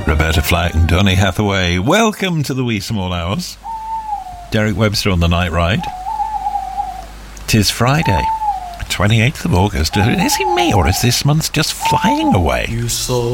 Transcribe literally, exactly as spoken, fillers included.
Roberta Flack and Donny Hathaway. Welcome to the Wee Small Hours. Derek Webster on the Night Ride. 'Tis Friday, twenty-eighth of August. Is it me, or is this month just flying away? You saw